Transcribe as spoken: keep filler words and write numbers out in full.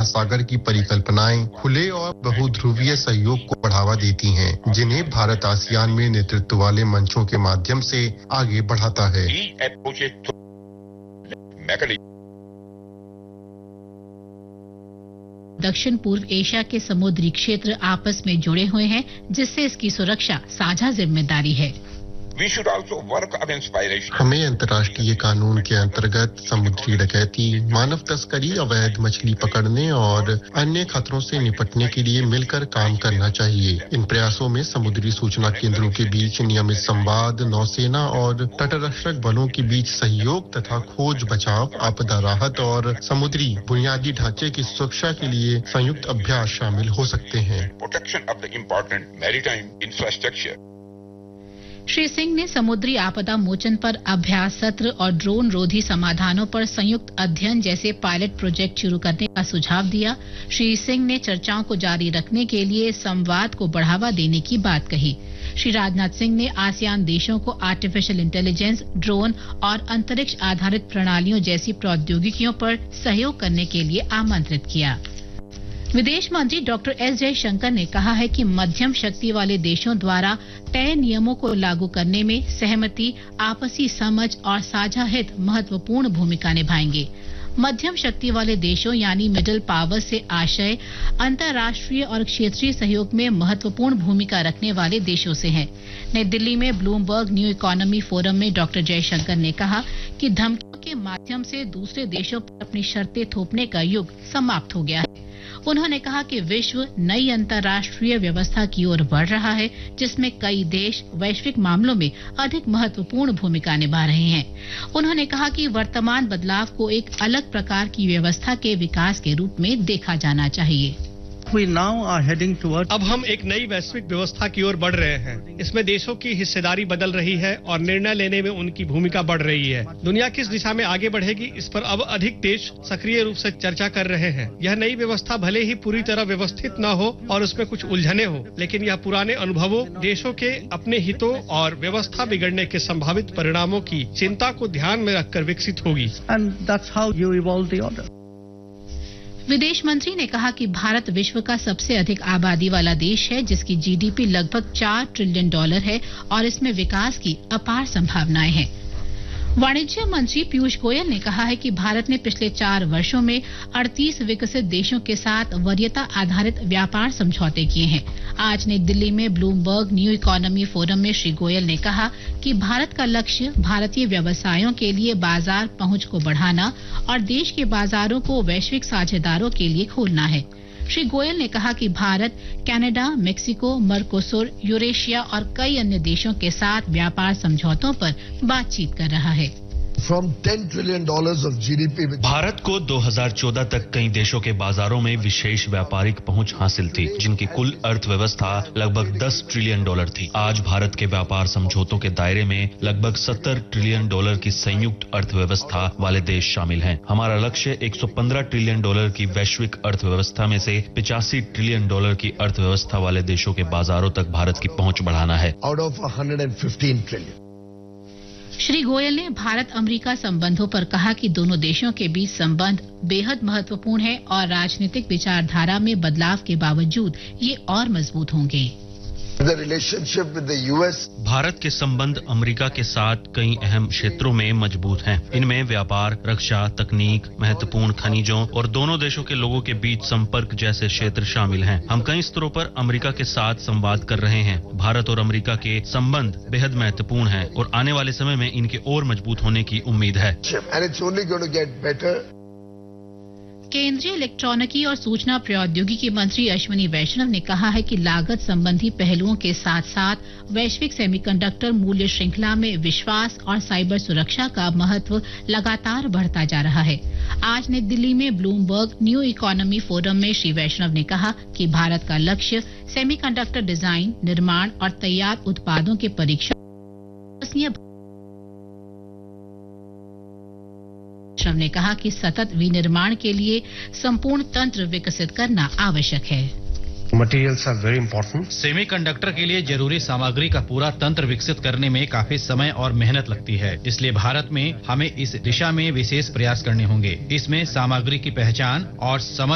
महासागर की परिकल्पनाएं खुले और बहुध्रुवीय सहयोग को बढ़ावा देती हैं, जिन्हें भारत आसियान में नेतृत्व वाले मंचों के माध्यम से आगे बढ़ाता है। दक्षिण पूर्व एशिया के समुद्री क्षेत्र आपस में जुड़े हुए हैं, जिससे इसकी सुरक्षा साझा जिम्मेदारी है। हमें अंतर्राष्ट्रीय कानून के अंतर्गत समुद्री डकैती, मानव तस्करी, अवैध मछली पकड़ने और अन्य खतरों से निपटने के लिए मिलकर काम करना चाहिए। इन प्रयासों में समुद्री सूचना केंद्रों के बीच नियमित संवाद, नौसेना और तटरक्षक बलों के बीच सहयोग तथा खोज बचाव, आपदा राहत और समुद्री बुनियादी ढांचे की सुरक्षा के लिए संयुक्त अभ्यास शामिल हो सकते हैं। श्री सिंह ने समुद्री आपदा मोचन पर अभ्यास सत्र और ड्रोन रोधी समाधानों पर संयुक्त अध्ययन जैसे पायलट प्रोजेक्ट शुरू करने का सुझाव दिया। श्री सिंह ने चर्चाओं को जारी रखने के लिए संवाद को बढ़ावा देने की बात कही। श्री राजनाथ सिंह ने आसियान देशों को आर्टिफिशियल इंटेलिजेंस, ड्रोन और अंतरिक्ष आधारित प्रणालियों जैसी प्रौद्योगिकियों पर सहयोग करने के लिए आमंत्रित किया। विदेश मंत्री डॉक्टर एस जयशंकर ने कहा है कि मध्यम शक्ति वाले देशों द्वारा तय नियमों को लागू करने में सहमति, आपसी समझ और साझा हित महत्वपूर्ण भूमिका निभाएंगे। मध्यम शक्ति वाले देशों यानी मिडिल पावर से आशय अंतर्राष्ट्रीय और क्षेत्रीय सहयोग में महत्वपूर्ण भूमिका रखने वाले देशों से हैं। नई दिल्ली में ब्लूमबर्ग न्यू इकोनॉमी फोरम में डॉक्टर जयशंकर ने कहा कि धमकियों के माध्यम से दूसरे देशों पर अपनी शर्तें थोपने का युग समाप्त हो गया है। उन्होंने कहा कि विश्व नई अंतर्राष्ट्रीय व्यवस्था की ओर बढ़ रहा है, जिसमें कई देश वैश्विक मामलों में अधिक महत्वपूर्ण भूमिका निभा रहे हैं। उन्होंने कहा कि वर्तमान बदलाव को एक अलग प्रकार की व्यवस्था के विकास के रूप में देखा जाना चाहिए। We now are heading towards... अब हम एक नई वैश्विक व्यवस्था की ओर बढ़ रहे हैं। इसमें देशों की हिस्सेदारी बदल रही है और निर्णय लेने में उनकी भूमिका बढ़ रही है। दुनिया किस दिशा में आगे बढ़ेगी, इस पर अब अधिक देश सक्रिय रूप से चर्चा कर रहे हैं। यह नई व्यवस्था भले ही पूरी तरह व्यवस्थित न हो और उसमें कुछ उलझने हो, लेकिन यह पुराने अनुभवों, देशों के अपने हितों और व्यवस्था बिगड़ने के संभावित परिणामों की चिंता को ध्यान में रखकर विकसित होगी। And that's how you evolve the order. विदेश मंत्री ने कहा कि भारत विश्व का सबसे अधिक आबादी वाला देश है, जिसकी जीडीपी लगभग चार ट्रिलियन डॉलर है और इसमें विकास की अपार संभावनाएं हैं। वाणिज्य मंत्री पीयूष गोयल ने कहा है कि भारत ने पिछले चार वर्षों में अड़तीस विकसित देशों के साथ वरीयता आधारित व्यापार समझौते किए हैं। आज नई दिल्ली में ब्लूमबर्ग न्यू इकोनॉमी फोरम में श्री गोयल ने कहा कि भारत का लक्ष्य भारतीय व्यवसायों के लिए बाजार पहुंच को बढ़ाना और देश के बाजारों को वैश्विक साझेदारों के लिए खोलना है। श्री गोयल ने कहा कि Bharat Canada, Mexico, Mercosur, Eurasia और कई अन्य देशों के साथ व्यापार समझौतों पर बातचीत कर रहा है। From ten trillion dollars of G D P Bharat को दो हज़ार चौदह तक कई देशों के बाजारों में विशेष व्यापारिक पहुंच हासिल थी, जिनकी कुल अर्थव्यवस्था लगभग दस ट्रिलियन डॉलर थी। आज भारत के व्यापार समझौतों के दायरे में लगभग सत्तर ट्रिलियन डॉलर की संयुक्त अर्थव्यवस्था वाले देश शामिल हैं। हमारा लक्ष्य एक सौ पंद्रह ट्रिलियन डॉलर की वैश्विक अर्थव्यवस्था में से पचासी ट्रिलियन डॉलर की अर्थव्यवस्था वाले देशों के बाजारों तक भारत की पहुंच बढ़ाना है। out of one hundred fifteen trillion. Shri Goyal ने भारत अमेरिका संबंधों पर कहा कि दोनों देशों के बीच संबंध बेहद महत्वपूर्ण है और राजनीतिक विचारधारा में बदलाव के बावजूद ये और मजबूत होंगे। The relationship with the U S Bharat के संबंध अमेरिका के साथ कई अहम क्षेत्रों में मजबूत हैं। इनमें व्यापार, रक्षा, तकनीक, महत्वपूर्ण खनिजों और दोनों देशों के लोगों के बीच संपर्क जैसे क्षेत्र शामिल हैं। हम कई स्तरों पर अमेरिका के साथ संवाद कर रहे हैं। भारत और अमेरिका के संबंध बेहद महत्वपूर्ण हैं और आने वाले समय में इनके और मजबूत होने की उम्मीद है। and it's only going to get better. केंद्रीय इलेक्ट्रॉनिकी और सूचना प्रौद्योगिकी मंत्री अश्विनी वैष्णव ने कहा है कि लागत संबंधी पहलुओं के साथ साथ वैश्विक सेमीकंडक्टर मूल्य श्रृंखला में विश्वास और साइबर सुरक्षा का महत्व लगातार बढ़ता जा रहा है। आज नई दिल्ली में ब्लूमबर्ग न्यू इकोनॉमी फोरम में श्री वैष्णव ने कहा कि भारत का लक्ष्य सेमीकंडक्टर डिजाइन, निर्माण और तैयार उत्पादों के परीक्षण ने कहा कि सतत विनिर्माण के लिए संपूर्ण तंत्र विकसित करना आवश्यक है। Materials are very important. Semiconductor के लिए जरूरी सामग्री का पूरा तंत्र विकसित करने में काफी समय और मेहनत लगती है, इसलिए भारत में हमें इस दिशा में विशेष प्रयास करने होंगे। इसमें सामग्री की पहचान और समझ